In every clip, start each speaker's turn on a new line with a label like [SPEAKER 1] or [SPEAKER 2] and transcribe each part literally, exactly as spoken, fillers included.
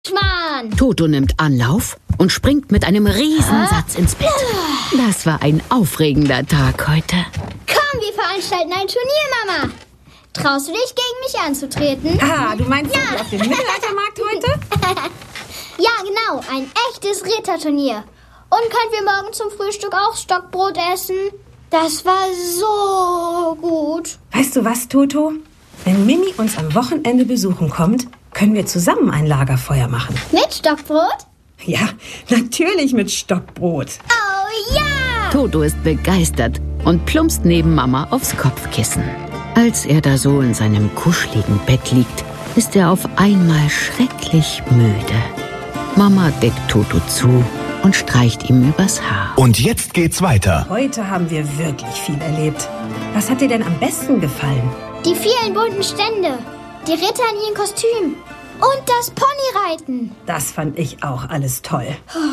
[SPEAKER 1] Mann!
[SPEAKER 2] Toto nimmt Anlauf und springt mit einem Riesensatz ins Bett. Das war ein aufregender Tag heute.
[SPEAKER 1] Komm, wir veranstalten ein Turnier, Mama. Traust du dich, gegen mich anzutreten?
[SPEAKER 3] Ah, du meinst ja. auf dem Mittelaltermarkt heute?
[SPEAKER 1] Ja, genau. Ein echtes Ritterturnier. Und können wir morgen zum Frühstück auch Stockbrot essen? Das war so gut.
[SPEAKER 3] Weißt du was, Toto? Wenn Mimi uns am Wochenende besuchen kommt, können wir zusammen ein Lagerfeuer machen.
[SPEAKER 1] Mit Stockbrot?
[SPEAKER 3] Ja, natürlich mit Stockbrot.
[SPEAKER 1] Oh ja!
[SPEAKER 2] Toto ist begeistert und plumpst neben Mama aufs Kopfkissen. Als er da so in seinem kuscheligen Bett liegt, ist er auf einmal schrecklich müde. Mama deckt Toto zu und streicht ihm übers Haar.
[SPEAKER 4] Und jetzt geht's weiter.
[SPEAKER 3] Heute haben wir wirklich viel erlebt. Was hat dir denn am besten gefallen?
[SPEAKER 1] Die vielen bunten Stände, die Ritter in ihren Kostümen und das Ponyreiten.
[SPEAKER 3] Das fand ich auch alles toll.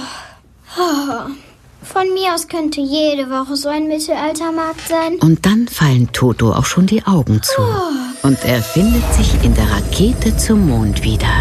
[SPEAKER 1] Von mir aus könnte jede Woche so ein Mittelaltermarkt sein.
[SPEAKER 2] Und dann fallen Toto auch schon die Augen zu. Und er findet sich in der Rakete zum Mond wieder.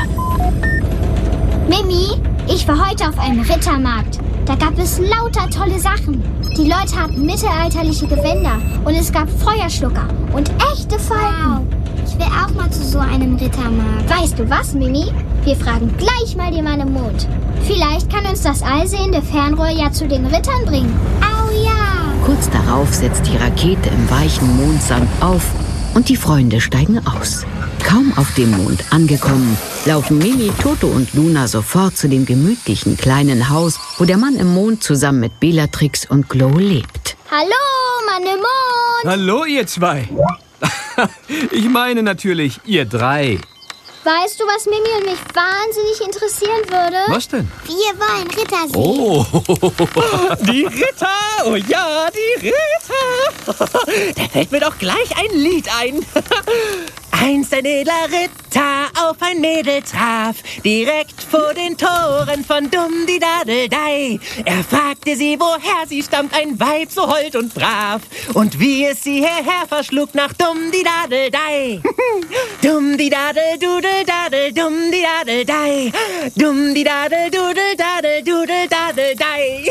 [SPEAKER 1] Mimi, ich war heute auf einem Rittermarkt. Da gab es lauter tolle Sachen. Die Leute hatten mittelalterliche Gewänder und es gab Feuerschlucker und echte Falken. Wow. Ich will auch mal zu so einem Rittermarkt. Weißt du was, Mimi? Wir fragen gleich mal den Mann im Mond. Vielleicht kann uns das allsehende Fernrohr ja zu den Rittern bringen. Au ja!
[SPEAKER 2] Kurz darauf setzt die Rakete im weichen Mondsand auf und die Freunde steigen aus. Kaum auf dem Mond angekommen, laufen Mimi, Toto und Luna sofort zu dem gemütlichen kleinen Haus, wo der Mann im Mond zusammen mit Bellatrix und Glow lebt.
[SPEAKER 1] Hallo, Mann im Mond!
[SPEAKER 5] Hallo, ihr zwei. Ich meine natürlich, ihr drei.
[SPEAKER 1] Weißt du, was Mimi und mich wahnsinnig interessieren würde?
[SPEAKER 5] Was denn?
[SPEAKER 1] Wir wollen Ritter sehen.
[SPEAKER 5] Oh,
[SPEAKER 6] die Ritter! Oh ja, die Ritter! Da fällt mir doch gleich ein Lied ein. Einst ein edler Ritter auf ein Mädel traf, direkt vor den Toren von Dumm-di-Daddel-Dei. Er fragte sie, woher sie stammt, ein Weib so hold und brav, und wie es sie hierher verschlug nach Dumm-di-Daddel-Dei. Dumm-di-Daddel-Dudel-Daddel, Dumm-di-Daddel-Dei, Dumm-di-Daddel-Dudel-Daddel, Dudel-Daddel-Dei.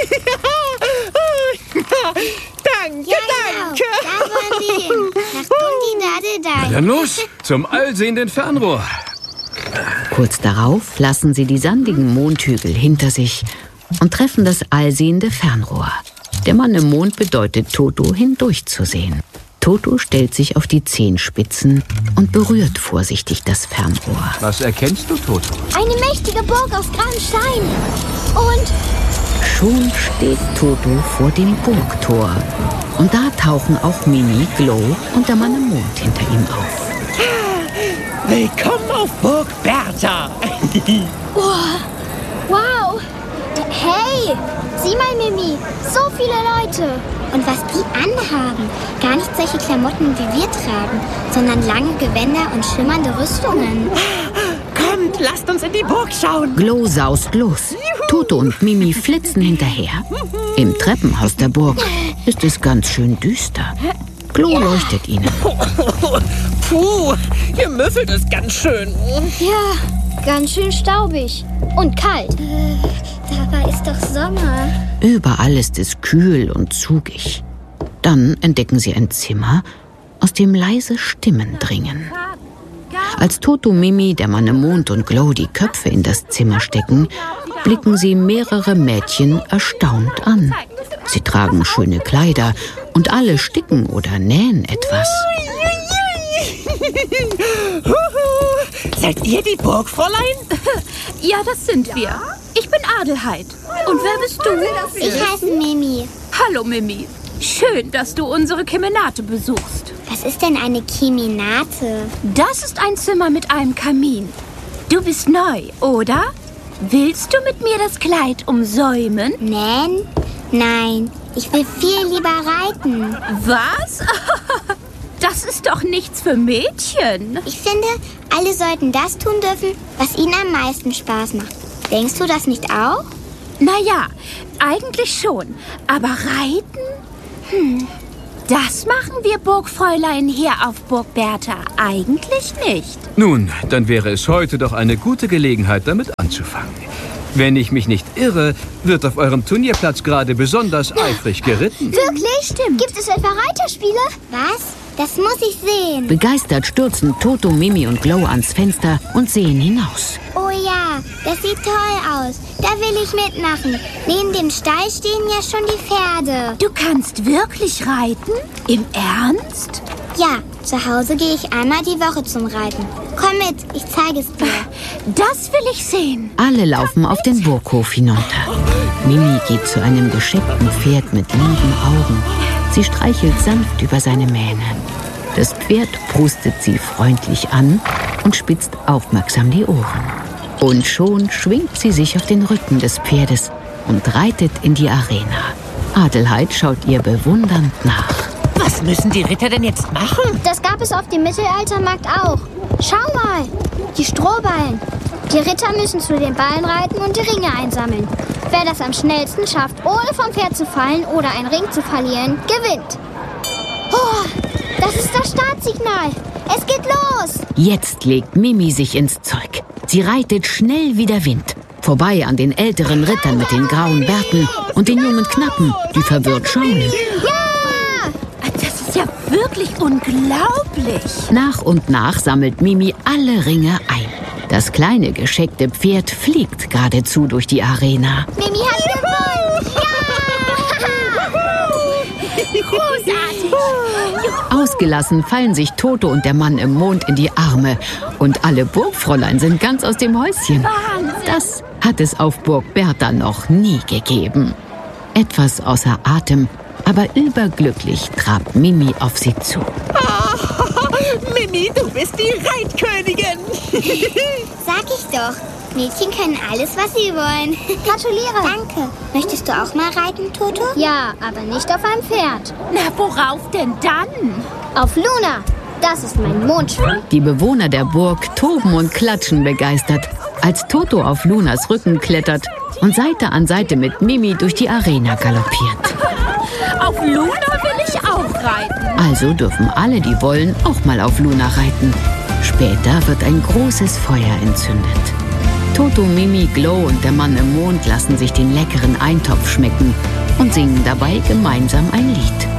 [SPEAKER 6] Danke,
[SPEAKER 1] Ja,
[SPEAKER 6] danke.
[SPEAKER 1] genau. Da wollen wir hin. Nach Dumm-di-Daddel-Dei.
[SPEAKER 5] dann los, zum allsehenden Fernrohr.
[SPEAKER 2] Kurz darauf lassen sie die sandigen Mondhügel hinter sich und treffen das allsehende Fernrohr. Der Mann im Mond bedeutet Toto, hindurchzusehen. Toto stellt sich auf die Zehenspitzen und berührt vorsichtig das Fernrohr.
[SPEAKER 5] Was erkennst du, Toto?
[SPEAKER 1] Eine mächtige Burg aus grauem Stein. Und
[SPEAKER 2] Schon steht Toto vor dem Burgtor. Und da tauchen auch Mimi, Glow und der Mann im Mond hinter ihm auf.
[SPEAKER 6] Willkommen auf Burg Bertha.
[SPEAKER 1] wow. Hey, sieh mal, Mimi. So viele Leute. Und was die anhaben. Gar nicht solche Klamotten, wie wir tragen, sondern lange Gewänder und schimmernde Rüstungen.
[SPEAKER 6] Kommt, lasst uns in die Burg schauen.
[SPEAKER 2] Glow saust los. Toto und Mimi flitzen hinterher. Im Treppenhaus der Burg ist es ganz schön düster. Glow leuchtet ihnen.
[SPEAKER 6] Puh, ihr müffelt es ganz schön.
[SPEAKER 1] Ja, ganz schön staubig. Und kalt. Äh, dabei ist doch Sommer.
[SPEAKER 2] Überall ist es kühl und zugig. Dann entdecken sie ein Zimmer, aus dem leise Stimmen dringen. Als Toto, Mimi, der Mann im Mond und Glow die Köpfe in das Zimmer stecken, blicken sie mehrere Mädchen erstaunt an. Sie tragen schöne Kleider und alle sticken oder nähen etwas.
[SPEAKER 6] Seid ihr die Burgfräulein?
[SPEAKER 7] Ja, das sind wir. Ich bin Adelheid. Und wer bist du?
[SPEAKER 1] Ich heiße Mimi.
[SPEAKER 7] Hallo, Mimi. Schön, dass du unsere Kemenate besuchst.
[SPEAKER 1] Was ist denn eine Kemenate?
[SPEAKER 7] Das ist ein Zimmer mit einem Kamin. Du bist neu, oder? Willst du mit mir das Kleid umsäumen?
[SPEAKER 1] Nähen? Nein, ich will viel lieber reiten.
[SPEAKER 7] Was? Das ist doch nichts für Mädchen.
[SPEAKER 1] Ich finde, alle sollten das tun dürfen, was ihnen am meisten Spaß macht. Denkst du das nicht auch?
[SPEAKER 7] Naja, eigentlich schon. Aber reiten? Hm. Das machen wir Burgfräulein hier auf Burg Bertha eigentlich nicht.
[SPEAKER 5] Nun, dann wäre es heute doch eine gute Gelegenheit, damit anzufangen. Wenn ich mich nicht irre, wird auf eurem Turnierplatz gerade besonders eifrig geritten.
[SPEAKER 1] Wirklich? Stimmt. Gibt es etwa Reiterspiele? Was? Das muss ich sehen.
[SPEAKER 2] Begeistert stürzen Toto, Mimi und Glow ans Fenster und sehen hinaus.
[SPEAKER 1] Oh ja, das sieht toll aus. Da will ich mitmachen. Neben dem Stall stehen ja schon die Pferde.
[SPEAKER 7] Du kannst wirklich reiten? Im Ernst?
[SPEAKER 1] Ja, zu Hause gehe ich einmal die Woche zum Reiten. Komm mit, ich zeige es dir.
[SPEAKER 7] Das will ich sehen.
[SPEAKER 2] Alle laufen auf den Burghof hinunter. Mimi geht zu einem gescheckten Pferd mit lieben Augen. Sie streichelt sanft über seine Mähne. Das Pferd prustet sie freundlich an und spitzt aufmerksam die Ohren. Und schon schwingt sie sich auf den Rücken des Pferdes und reitet in die Arena. Adelheid schaut ihr bewundernd nach.
[SPEAKER 6] Was müssen die Ritter denn jetzt machen?
[SPEAKER 1] Das gab es auf dem Mittelaltermarkt auch. Schau mal, die Strohballen. Die Ritter müssen zu den Ballen reiten und die Ringe einsammeln. Wer das am schnellsten schafft, ohne vom Pferd zu fallen oder einen Ring zu verlieren, gewinnt. Oh, das ist das Startsignal. Es geht los.
[SPEAKER 2] Jetzt legt Mimi sich ins Zeug. Sie reitet schnell wie der Wind. Vorbei an den älteren Rittern mit den grauen Bärten und den jungen Knappen, die verwirrt schauen.
[SPEAKER 1] Ja!
[SPEAKER 7] Das ist ja wirklich unglaublich.
[SPEAKER 2] Nach und nach sammelt Mimi alle Ringe ein. Das kleine, gescheckte Pferd fliegt geradezu durch die Arena.
[SPEAKER 1] Mimi hat gewonnen. Ja!
[SPEAKER 7] Großartig.
[SPEAKER 2] Ausgelassen fallen sich Toto und der Mann im Mond in die Arme. Und alle Burgfräulein sind ganz aus dem Häuschen.
[SPEAKER 7] Wahnsinn.
[SPEAKER 2] Das hat es auf Burg Bertha noch nie gegeben. Etwas außer Atem, aber überglücklich trabt Mimi auf sie zu.
[SPEAKER 6] Oh, Mimi, du bist die Reitkönigin.
[SPEAKER 1] Sag ich doch. Mädchen können alles, was sie wollen. Gratuliere. Danke. Möchtest du auch mal reiten, Toto? Ja, aber nicht auf einem Pferd.
[SPEAKER 7] Na, worauf denn dann?
[SPEAKER 1] Auf Luna. Das ist mein Mondschwung.
[SPEAKER 2] Die Bewohner der Burg toben und klatschen begeistert, als Toto auf Lunas Rücken klettert und Seite an Seite mit Mimi durch die Arena galoppiert.
[SPEAKER 7] Auf Luna will ich auch reiten.
[SPEAKER 2] Also dürfen alle, die wollen, auch mal auf Luna reiten. Später wird ein großes Feuer entzündet. Toto, Mimi, Glow und der Mann im Mond lassen sich den leckeren Eintopf schmecken und singen dabei gemeinsam ein Lied.